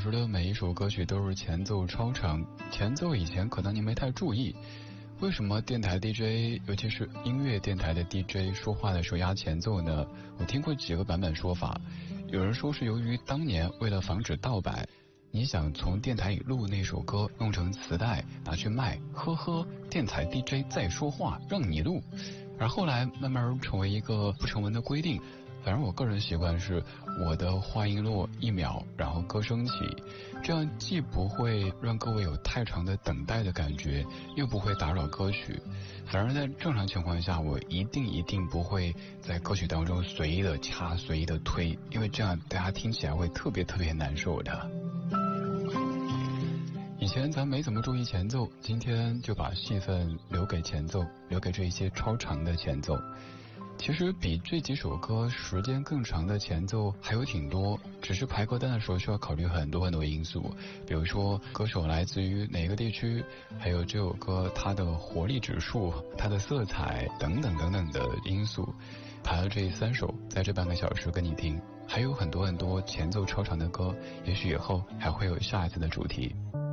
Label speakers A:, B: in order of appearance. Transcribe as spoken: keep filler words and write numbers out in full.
A: 时的每一首歌曲都是前奏超长，前奏以前可能您没太注意，为什么电台 D J 尤其是音乐电台的 D J 说话的时候压前奏呢？我听过几个版本说法，有人说是由于当年为了防止盗版，你想从电台里录那首歌弄成磁带拿去卖，呵呵，电台 D J 在说话让你录，而后来慢慢成为一个不成文的规定。反正我个人习惯是我的话音落一秒，然后歌声起，这样既不会让各位有太长的等待的感觉，又不会打扰歌曲。反而在正常情况下，我一定一定不会在歌曲当中随意的掐，随意的推，因为这样大家听起来会特别特别难受的。以前咱没怎么注意前奏，今天就把戏份留给前奏，留给这一些超长的前奏。其实比这几首歌时间更长的前奏还有挺多，只是排歌单的时候需要考虑很多很多因素，比如说歌手来自于哪个地区，还有这首歌它的活力指数、它的色彩等等等等的因素。排了这三首，在这半个小时跟你听，还有很多很多前奏超长的歌，也许以后还会有下一次的主题。